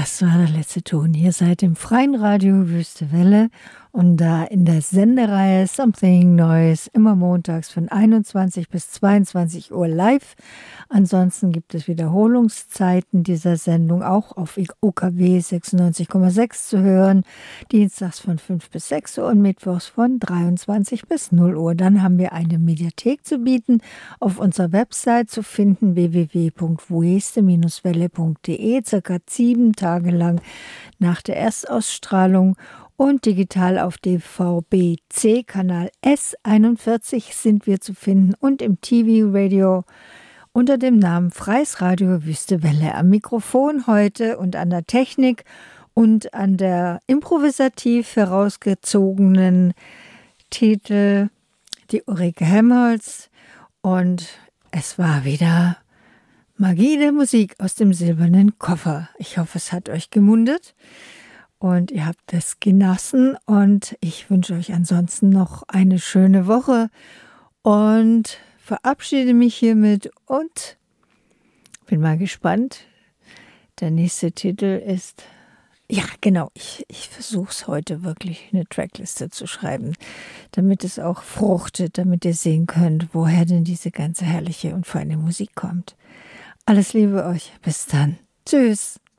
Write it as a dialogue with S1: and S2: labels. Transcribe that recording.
S1: Das war der letzte Ton hier seit dem freien Radio Wüste Welle und da in der Sendereihe Something Neues immer montags von 21 bis 22 Uhr live. Ansonsten gibt es Wiederholungszeiten dieser Sendung auch auf UKW 96,6 zu hören. Dienstags von 5 bis 6 Uhr und mittwochs von 23 bis 0 Uhr. Dann haben wir eine Mediathek zu bieten, auf unserer Website zu finden www.wueste-welle.de, circa 7 Tage lang nach der Erstausstrahlung. Und digital auf DVB-C, Kanal S41 sind wir zu finden und im TV-Radio unter dem Namen Freies Radio Wüste Welle. Am Mikrofon heute und an der Technik und an der improvisativ herausgezogenen Titel die Ulrike Helmholtz. Und es war wieder Magie der Musik aus dem silbernen Koffer. Ich hoffe, es hat euch gemundet. Und ihr habt es genossen und ich wünsche euch ansonsten noch eine schöne Woche und verabschiede mich hiermit und bin mal gespannt. Der nächste Titel ist, ja genau, ich versuche es heute wirklich eine Trackliste zu schreiben, damit es auch fruchtet, damit ihr sehen könnt, woher denn diese ganze herrliche und feine Musik kommt. Alles Liebe euch, bis dann. Tschüss.